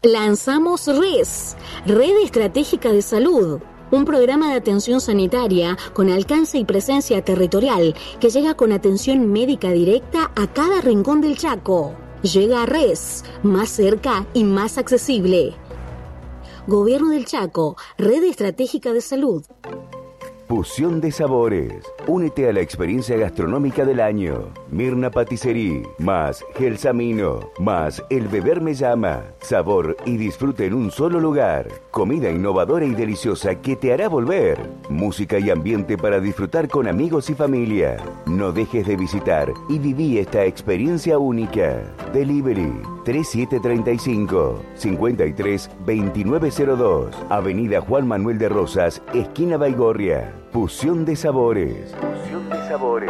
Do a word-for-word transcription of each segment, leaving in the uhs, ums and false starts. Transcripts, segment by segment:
Lanzamos R E S, Red Estratégica de Salud, un programa de atención sanitaria con alcance y presencia territorial que llega con atención médica directa a cada rincón del Chaco. Llega a R E S, más cerca y más accesible. Gobierno del Chaco, Red Estratégica de Salud. Fusión de sabores. Únete a la experiencia gastronómica del año. Mirna Patisserie, más Gelsamino, más El Beber Me Llama. Sabor y disfrute en un solo lugar. Comida innovadora y deliciosa que te hará volver. Música y ambiente para disfrutar con amigos y familia. No dejes de visitar y viví esta experiencia única. Delivery tres siete tres cinco, cinco tres dos nueve cero dos. Avenida Juan Manuel de Rosas, esquina Baigorria. Fusión de sabores. Fusión de sabores.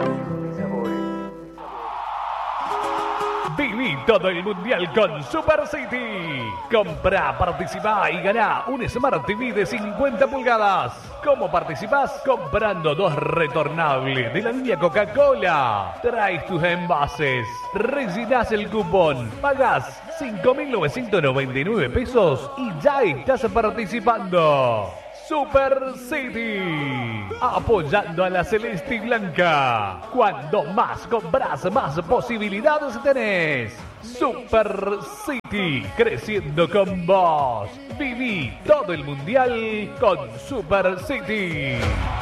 Viví todo el mundial con Super City. Compra, participá y ganá un Smart T V de cincuenta pulgadas. ¿Cómo participás? Comprando dos retornables de la línea Coca-Cola. Traes tus envases, rellenás el cupón, pagás cinco mil novecientos noventa y nueve pesos y ya estás participando. Super City, apoyando a la Celeste y Blanca. Cuando más compras, más posibilidades tenés. Super City, creciendo con vos. Viví todo el mundial con Super City.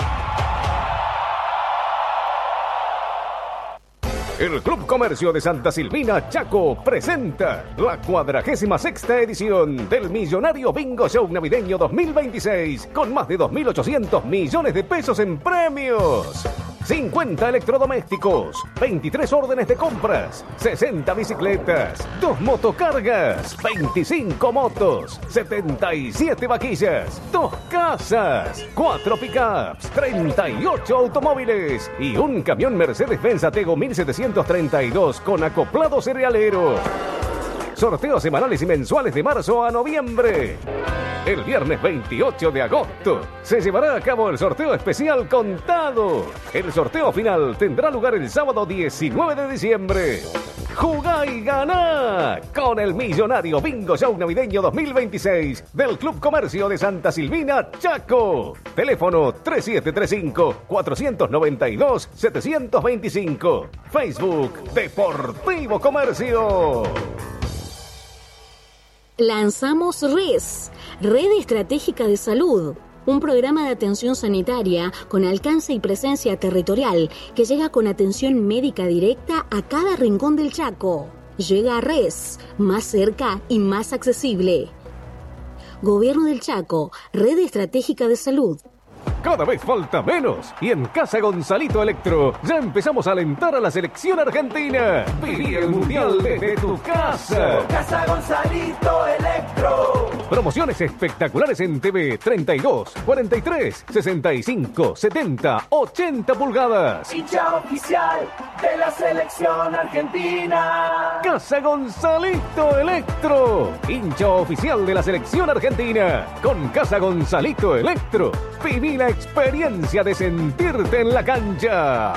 El Club Comercio de Santa Silvina, Chaco, presenta la cuadragésima sexta edición del Millonario Bingo Show Navideño dos mil veintiséis, con más de dos mil ochocientos millones de pesos en premios. cincuenta electrodomésticos, veintitrés órdenes de compras, sesenta bicicletas, dos motocargas, veinticinco motos, setenta y siete vaquillas, dos casas, cuatro pickups, treinta y ocho automóviles y un camión Mercedes-Benz Atego mil setecientos treinta y dos con acoplado cerealero. Sorteos semanales y mensuales de marzo a noviembre. El viernes veintiocho de agosto se llevará a cabo el sorteo especial contado. El sorteo final tendrá lugar el sábado diecinueve de diciembre. ¡Jugá y ganá! Con el Millonario Bingo Show Navideño dos mil veintiséis del Club Comercio de Santa Silvina, Chaco. Teléfono tres siete tres cinco, cuatro nueve dos, siete dos cinco. Facebook Deportivo Comercio. Lanzamos R E S, Red Estratégica de Salud, un programa de atención sanitaria con alcance y presencia territorial que llega con atención médica directa a cada rincón del Chaco. Llega a R E S, más cerca y más accesible. Gobierno del Chaco, Red Estratégica de Salud. Cada vez falta menos y en Casa Gonzalito Electro ya empezamos a alentar a la selección argentina. Viví el mundial desde tu casa. Casa Gonzalito Electro. Promociones espectaculares en T V treinta y dos, cuarenta y tres, sesenta y cinco, setenta, ochenta pulgadas. Hincha oficial de la selección argentina. Casa Gonzalito Electro, hincha oficial de la selección argentina. Con Casa Gonzalito Electro, viví la experiencia de sentirte en la cancha.